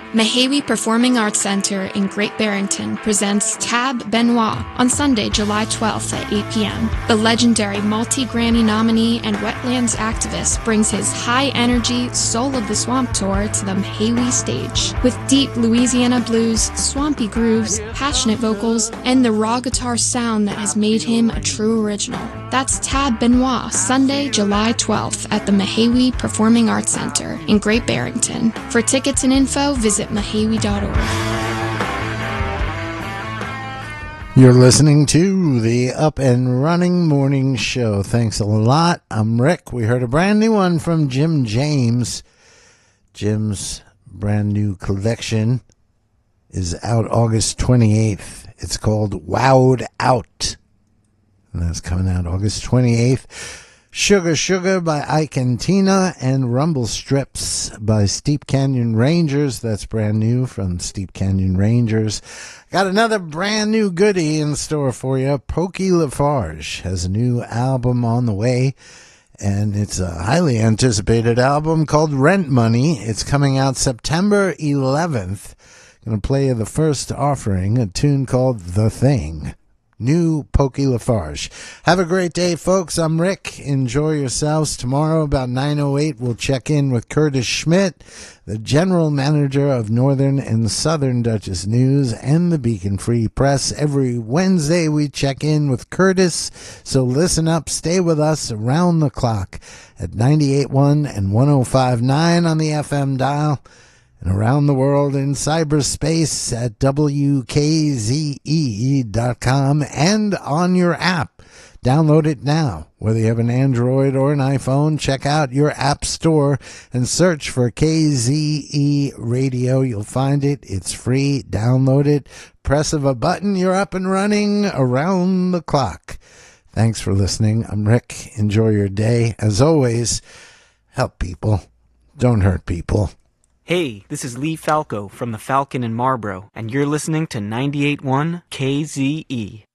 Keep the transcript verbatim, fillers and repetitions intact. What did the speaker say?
Mehawi Performing Arts Center in Great Barrington presents Tab Benoit on Sunday, July twelfth at eight p.m. The legendary multi-Grammy nominee and wetlands activist brings his high-energy Soul of the Swamp tour to the Mehawi stage. With deep Louisiana blues, swampy grooves, passionate vocals, and the raw guitar sound that has made him a true original. That's Tab Benoit, Sunday, July twelfth at the Mehawi Performing Arts Center in Great Barrington. For tickets and info, visit Mehawi dot org. You're listening to the Up and Running Morning Show. Thanks a lot. I'm Rick. We heard a brand new one from Jim James. Jim's brand new collection is out August twenty-eighth. It's called Wowed Out. And that's coming out August twenty-eighth. Sugar Sugar by Ike and Tina, and Rumble Strips by Steep Canyon Rangers. That's brand new from Steep Canyon Rangers. Got another brand new goodie in store for you. Pokey LaFarge has a new album on the way, and it's a highly anticipated album called Rent Money. It's coming out September eleventh. Going to play you the first offering, a tune called The Thing. New Pokey LaFarge. Have a great day, folks. I'm Rick. Enjoy yourselves. Tomorrow about nine oh eight, we'll check in with Curtis Schmidt, the general manager of Northern and Southern Dutchess News and the Beacon Free Press. Every Wednesday, we check in with Curtis. So listen up. Stay with us around the clock at ninety-eight point one and one oh five point nine on the F M dial, and around the world in cyberspace at W K Z E dot com and on your app. Download it now. Whether you have an Android or an iPhone, check out your app store and search for K Z E Radio. You'll find it. It's free. Download it. Press of a button. You're up and running around the clock. Thanks for listening. I'm Rick. Enjoy your day. As always, help people. Don't hurt people. Hey, this is Lee Falco from the Falcon in Marlboro, and you're listening to ninety-eight point one K Z E.